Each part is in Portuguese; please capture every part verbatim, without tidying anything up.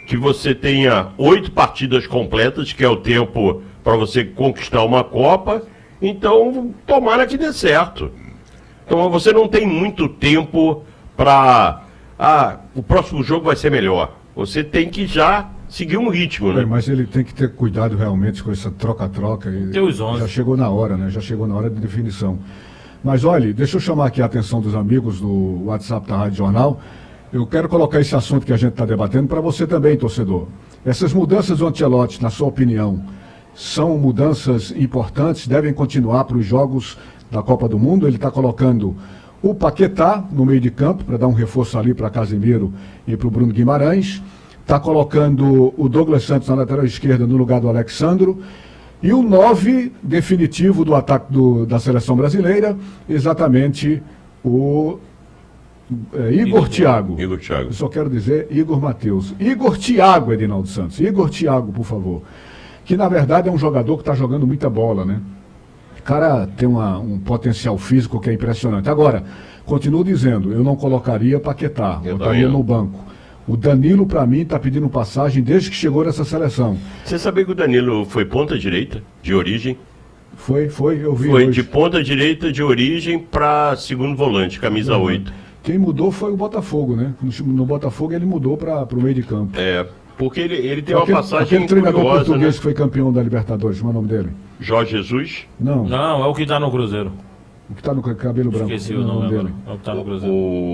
que você tenha oito partidas completas, que é o tempo para você conquistar uma Copa. Então, tomara que dê certo. Então, você não tem muito tempo para... Ah, o próximo jogo vai ser melhor. Você tem que já seguir um ritmo, né? É, mas ele tem que ter cuidado realmente com essa troca-troca. Tem os onze. Já chegou na hora, né? Já chegou na hora de definição. Mas olha, deixa eu chamar aqui a atenção dos amigos do WhatsApp da Rádio Jornal. Eu quero colocar esse assunto que a gente está debatendo para você também, torcedor. Essas mudanças do Ancelotti, na sua opinião, são mudanças importantes, devem continuar para os jogos da Copa do Mundo. Ele está colocando o Paquetá no meio de campo, para dar um reforço ali para Casemiro e para o Bruno Guimarães. Está colocando o Douglas Santos na lateral esquerda no lugar do Alexandro. E o nove definitivo do ataque do, da seleção brasileira, exatamente o é, Igor, Igor Thiago. Igor Thiago. Eu só quero dizer Igor Matheus. Igor Thiago, Edinaldo Santos. Igor Thiago, por favor. Que na verdade é um jogador que está jogando muita bola, né? O cara tem uma, um potencial físico que é impressionante. Agora, continuo dizendo, eu não colocaria Paquetá, eu botaria no banco. O Danilo, para mim, está pedindo passagem desde que chegou nessa seleção. Você sabia que o Danilo foi ponta direita, de origem? Foi, foi, eu vi Foi hoje. de ponta direita de origem para segundo volante, camisa uhum. oito. Quem mudou foi o Botafogo, né? No, no Botafogo ele mudou para o meio de campo. É, porque ele, ele tem aquele, uma passagem aquele treinador curiosa, português né? que foi campeão da Libertadores, como é o nome dele? Jorge Jesus? Não. Não, é o que está no Cruzeiro. O que está no cabelo branco. Esqueci o nome dele. É o que está no Cruzeiro.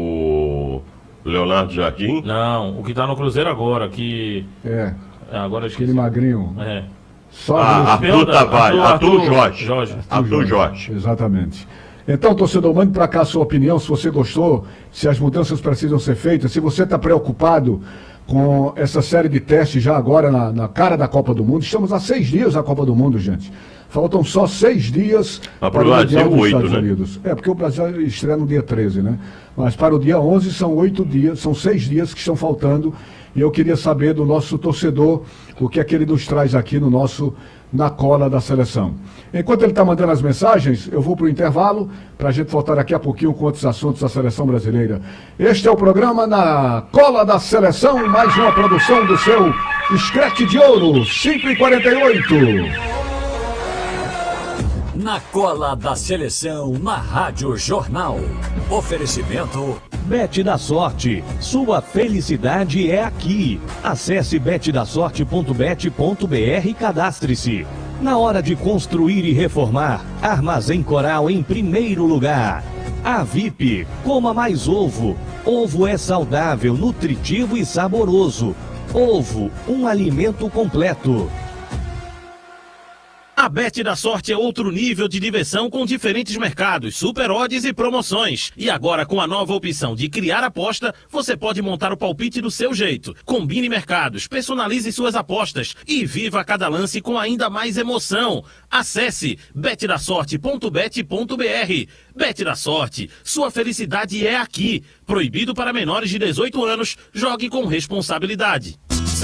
O Leonardo Jardim? Não, o que está no Cruzeiro agora, que... É. Agora eu esqueci. Aquele magrinho. É. Só ah, Arthur Tavares, Arthur, Arthur Jorge. Jorge. Arthur, Arthur Jorge. Jorge. Exatamente. Então, torcedor, mande para cá a sua opinião, se você gostou, se as mudanças precisam ser feitas, se você está preocupado com essa série de testes já agora na, na cara da Copa do Mundo. Estamos há seis dias da Copa do Mundo, gente. Faltam só seis dias ah, para o Mundial dos oito, Estados né? Unidos. É, porque o Brasil estreia no dia treze, né? Mas para o dia onze são oito dias, são seis dias que estão faltando. E eu queria saber do nosso torcedor o que é que ele nos traz aqui no nosso Na Cola da Seleção. Enquanto ele está mandando as mensagens, eu vou para o intervalo para a gente voltar daqui a pouquinho com outros assuntos da Seleção Brasileira. Este é o programa Na Cola da Seleção, mais uma produção do seu Scratch de Ouro, cinco e quarenta e oito. Na Cola da Seleção, na Rádio Jornal. Oferecimento... Bet da Sorte. Sua felicidade é aqui. Acesse bet da sorte ponto bet ponto br e cadastre-se. Na hora de construir e reformar, Armazém Coral em primeiro lugar. A V I P, coma mais ovo. Ovo é saudável, nutritivo e saboroso. Ovo, um alimento completo. A Bet da Sorte é outro nível de diversão com diferentes mercados, super odds e promoções. E agora com a nova opção de criar aposta, você pode montar o palpite do seu jeito. Combine mercados, personalize suas apostas e viva cada lance com ainda mais emoção. Acesse bet da sorte ponto bet ponto br. Bet da Sorte, sua felicidade é aqui. Proibido para menores de dezoito anos, jogue com responsabilidade.